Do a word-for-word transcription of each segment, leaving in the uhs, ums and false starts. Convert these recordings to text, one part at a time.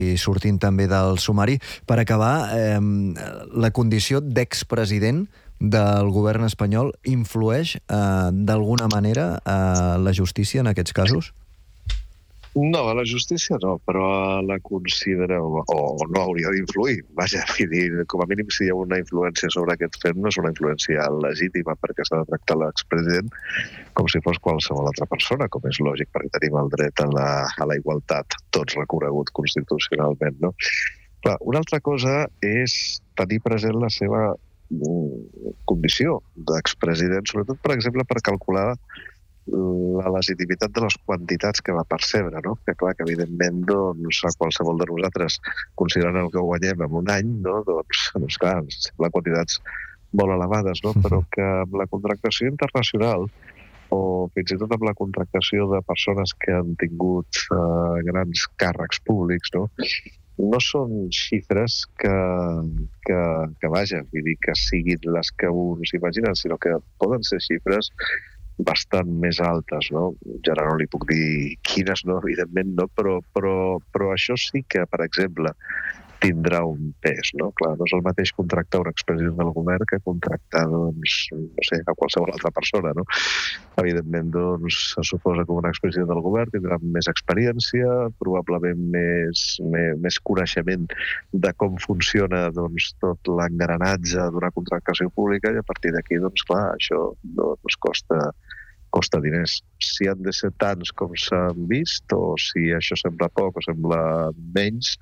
i sortint també del sumari. Per acabar, eh, la condició d'expresident del govern espanyol influeix eh, d'alguna manera a la justícia en aquests casos? No, a la justícia no, però la considera o, o no hauria d'influir. Vaja, dir, com a mínim si hi ha una influència sobre aquest fet, no és una influència legítima perquè s'ha de tractar l'expresident com si fos qualsevol altra persona, com és lògic perquè tenim el dret a la, a la igualtat, tots reconegut constitucionalment, no? Clar, una altra cosa és tenir present la seva condició d'expresident, sobretot, per exemple, per calcular la legitimitat de les quantitats que va percebre, no? Que clar, que evidentment, doncs, a qualsevol de nosaltres, considerant el que guanyem en un any, no? Doncs, doncs clar, ens semblen quantitats molt elevades, no? Però que amb la contractació internacional o fins i tot amb la contractació de persones que han tingut eh, grans càrrecs públics, no? No són xifres que, que, que vaja, vull dir que siguin les que un s'imagina, sinó que poden ser xifres bastant més altes, no? Ja no li puc dir quines, no, evidentment, no, però, però, però això sí que, per exemple, tindrà un pes, no? Clar, no és el mateix contractar un expresident del govern que contractar, doncs, no sé, a qualsevol altra persona, no? Evidentment, doncs, se suposa que un expresident del govern tindrà més experiència, probablement més, més, més coneixement de com funciona, doncs, tot l'engranatge d'una contractació pública i a partir d'aquí, doncs, clar, això doncs, costa, costa diners. Si han de ser tants com s'han vist o si això sembla poc o sembla menys,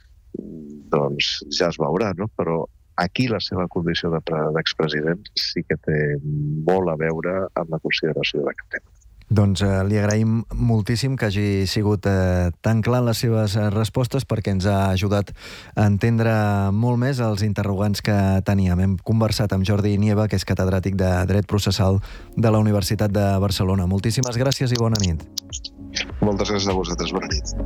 doncs ja es veurà, no? Però aquí la seva condició d'expresident sí que té molt a veure amb la consideració d'aquest tema. Doncs eh, li agraïm moltíssim que hagi sigut eh, tan clar en les seves eh, respostes perquè ens ha ajudat a entendre molt més els interrogants que teníem. Hem conversat amb Jordi Nieva, que és catedràtic de Dret Processal de la Universitat de Barcelona. Moltíssimes gràcies i bona nit. Moltes gràcies a vosaltres. Bona nit.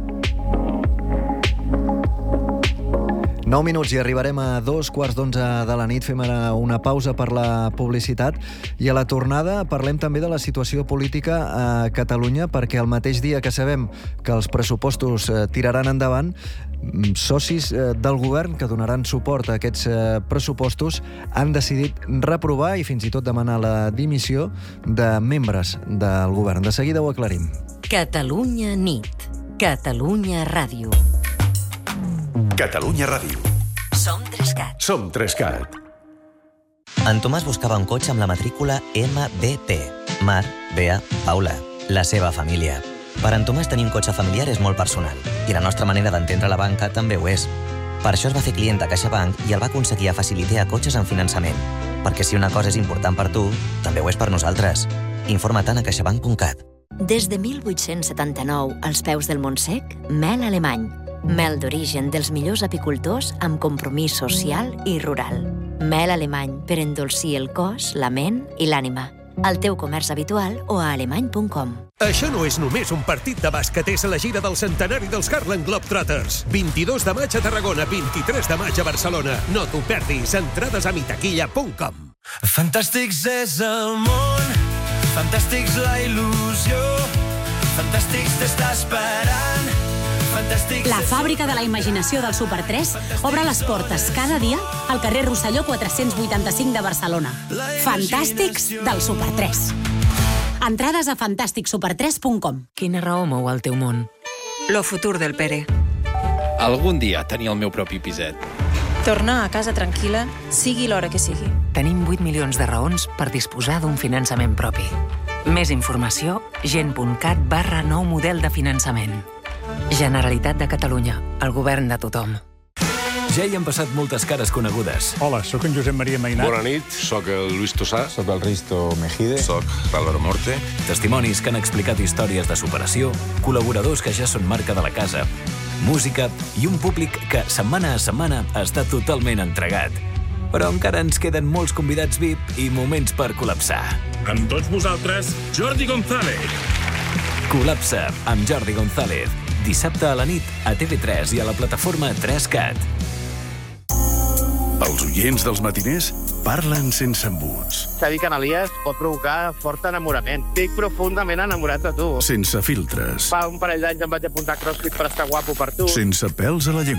nou minuts i arribarem a dos quarts d'onze de la nit. Fem ara una pausa per la publicitat i a la tornada parlem també de la situació política a Catalunya perquè el mateix dia que sabem que els pressupostos tiraran endavant, socis del govern que donaran suport a aquests pressupostos han decidit reprovar i fins i tot demanar la dimissió de membres del govern. De seguida ho aclarim. Catalunya nit. Catalunya ràdio. Catalunya Ràdio. Som Trescat. Som Trescat. En Tomàs buscava un cotxe amb la matrícula M B P. Mar, Bea, Paula. La seva família. Per en Tomàs tenir un cotxe familiar és molt personal i la nostra manera d'entendre la banca també ho és. Per això es va fer client a CaixaBank i el va aconseguir a Facilitea Cotxes en finançament. Perquè si una cosa és important per tu, també ho és per nosaltres. Informa-te'n a caixabank punt cat. Des de mil vuit-cents setanta-nou, als peus del Montsec, mel alemany. Mel d'origen dels millors apicultors amb compromís social i rural. Mel alemany per endolcir el cos, la ment i l'ànima. Al teu comerç habitual o a alemany punt com. Això no és només un partit de bàsquet, és la gira del centenari dels Harlem Globetrotters. vint-i-dos de maig a Tarragona, vint-i-tres de maig a Barcelona. No t'ho perdis, entrades a mitaquilla punt com. Fantàstics és el món, fantàstics la il·lusió, fantàstics t'està esperant. La fàbrica de la imaginació del Super tres obre les portes cada dia al carrer Rosselló quatre-cents vuitanta-cinc de Barcelona. Fantàstics del Super tres. Entrades a fantàstic super tres punt com. Quina raó mou el teu món? Lo futur del Pere. Algun dia tenir el meu propi piset. Tornar a casa tranquil·la, sigui l'hora que sigui. Tenim vuit milions de raons per disposar d'un finançament propi. Més informació, gent punt cat barra nou model de finançament. Generalitat de Catalunya, el govern de tothom. Ja hi han passat moltes cares conegudes. Hola, sóc en Josep Maria Mainat. Bona nit, sóc el Luis Tosà. Sóc el Risto Mejide. Sóc l'Álvaro Morte. Testimonis que han explicat històries de superació, col·laboradors que ja són marca de la casa, música i un públic que setmana a setmana està totalment entregat. Però encara ens queden molts convidats V I P i moments per col·lapsar. Amb tots vosaltres, Jordi González. Col·lapsa amb Jordi González. Dissabte a la nit a T V tres i a la plataforma tres cat. Els oients dels matiners Parlen sense embuts. S'ha dit que en Elias pot provocar fort enamorament. Estic profundament enamorat de tu. Sense filtres. Fa un parell d'anys em vaig apuntar a CrossFit per estar guapo per tu. Sense pèls a la llengua.